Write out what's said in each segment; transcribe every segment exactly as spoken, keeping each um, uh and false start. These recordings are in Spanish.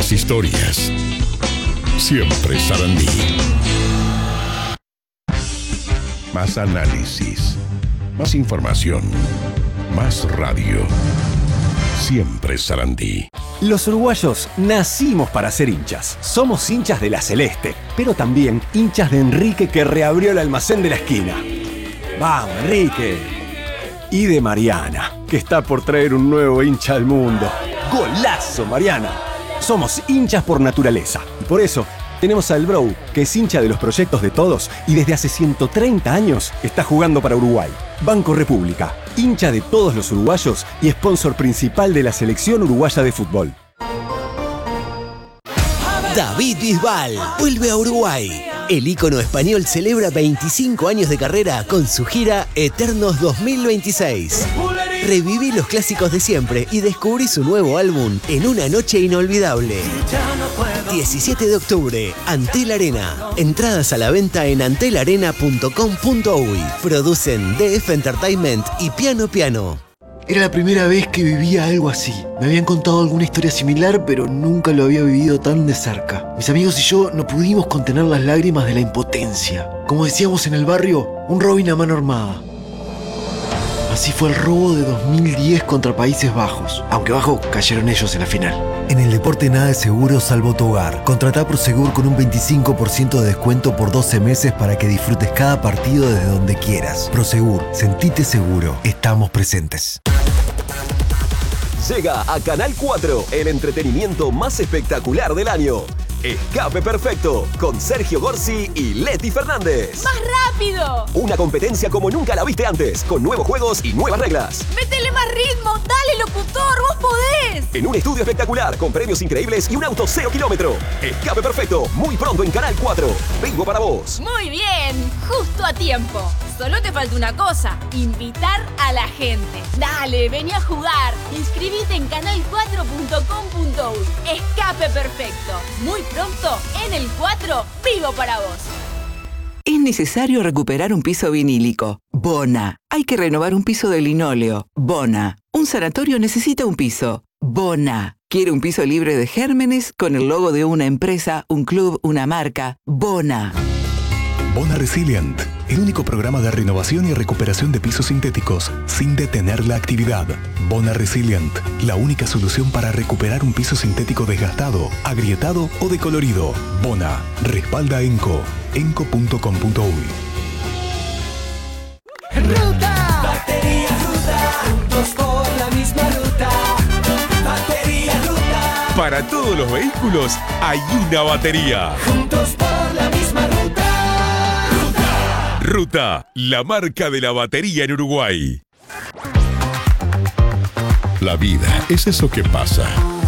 Más historias. Siempre Sarandí. Más análisis. Más información. Más radio. Siempre Sarandí. Los uruguayos nacimos para ser hinchas. Somos hinchas de la Celeste, pero también hinchas de Enrique, que reabrió el almacén de la esquina. ¡Vamos, Enrique! Y de Mariana, que está por traer un nuevo hincha al mundo. ¡Golazo, Mariana! Somos hinchas por naturaleza. Y por eso tenemos al Bro, que es hincha de los proyectos de todos y desde hace ciento treinta años está jugando para Uruguay. Banco República, hincha de todos los uruguayos y sponsor principal de la selección uruguaya de fútbol. David Bisbal vuelve a Uruguay. El ícono español celebra veinticinco años de carrera con su gira Eternos dos mil veintiséis. Reviví los clásicos de siempre y descubrí su nuevo álbum en una noche inolvidable. diecisiete de octubre, Antel Arena. Entradas a la venta en antel arena punto com punto uy. Producen D F Entertainment y Piano Piano. Era la primera vez que vivía algo así. Me habían contado alguna historia similar, pero nunca lo había vivido tan de cerca. Mis amigos y yo no pudimos contener las lágrimas de la impotencia. Como decíamos en el barrio, un Robin a mano armada. Así fue el robo de dos mil diez contra Países Bajos, aunque bajo cayeron ellos en la final. En el deporte nada es seguro salvo tu hogar. Contratá Prosegur con un veinticinco por ciento de descuento por doce meses para que disfrutes cada partido desde donde quieras. Prosegur, sentite seguro. Estamos presentes. Llega a Canal cuatro el entretenimiento más espectacular del año. Escape Perfecto, con Sergio Gorsi y Leti Fernández. ¡Más rápido! Una competencia como nunca la viste antes, con nuevos juegos y nuevas reglas. ¡Métele más ritmo! ¡Dale, locutor! ¡Vos podés! En un estudio espectacular, con premios increíbles y un auto cero kilómetro. Escape Perfecto, muy pronto en Canal cuatro. Vivo para vos. Muy bien, justo a tiempo. Solo te falta una cosa, invitar a la gente. Dale, vení a jugar. Inscribite en canal cuatro punto com punto uy. Escape Perfecto. Muy pronto, en el cuatro, vivo para vos. Es necesario recuperar un piso vinílico. Bona. Hay que renovar un piso de linóleo. Bona. Un sanatorio necesita un piso. Bona. ¿Quiere un piso libre de gérmenes con el logo de una empresa, un club, una marca? Bona. Bona Resilient, el único programa de renovación y recuperación de pisos sintéticos sin detener la actividad. Bona Resilient, la única solución para recuperar un piso sintético desgastado, agrietado o decolorido. Bona, respalda Enco, enco punto com punto uy. Ruta, batería Ruta, juntos por la misma ruta. Batería Ruta. Para todos los vehículos hay una batería. Juntos por la misma ruta. Ruta, la marca de la batería en Uruguay. La vida es eso que pasa.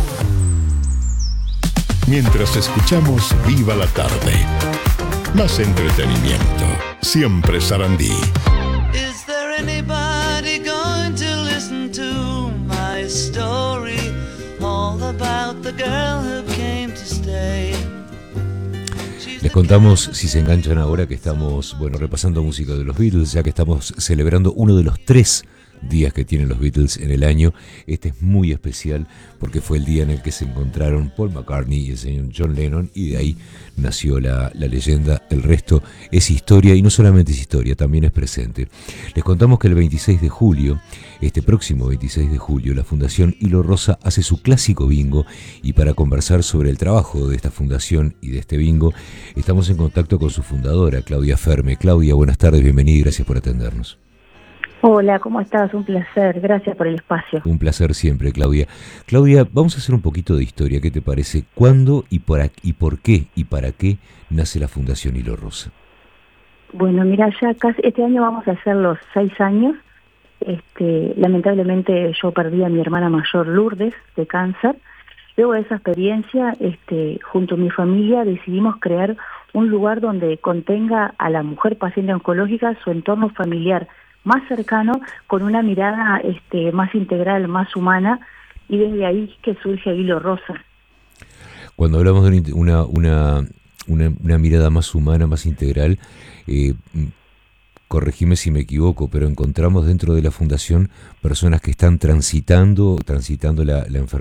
Mientras escuchamos Viva la Tarde. Más entretenimiento. Siempre Sarandí. Is there anybody going to listen to my story? All about the girl who came to stay. Les contamos, si se enganchan ahora, que estamos, bueno, repasando música de los Beatles, ya que estamos celebrando uno de los tres días que tienen los Beatles en el año. Este es muy especial porque fue el día en el que se encontraron Paul McCartney y el señor John Lennon, y de ahí nació la, la leyenda. El resto es historia, y no solamente es historia, también es presente. Les contamos que el veintiséis de julio, este próximo veintiséis de julio, la Fundación Hilo Rosa hace su clásico bingo, y para conversar sobre el trabajo de esta fundación y de este bingo, estamos en contacto con su fundadora, Claudia Ferme. Claudia, buenas tardes, bienvenida y gracias por atendernos. Hola, ¿cómo estás? Un placer, gracias por el espacio. Un placer siempre, Claudia. Claudia, vamos a hacer un poquito de historia, ¿qué te parece? ¿Cuándo y por, y por qué y para qué nace la Fundación Hilo Rosa? Bueno, mira, ya casi este año vamos a hacer los seis años. Este, lamentablemente yo perdí a mi hermana mayor Lourdes de cáncer. Luego de esa experiencia, este, junto a mi familia decidimos crear un lugar donde contenga a la mujer paciente oncológica su entorno familiar más cercano, con una mirada este, más integral, más humana, y desde ahí que surge Hilo Rosa. Cuando hablamos de una, una, una, una mirada más humana, más integral, eh, corregime si me equivoco, pero encontramos dentro de la Fundación personas que están transitando, transitando la, la enfermedad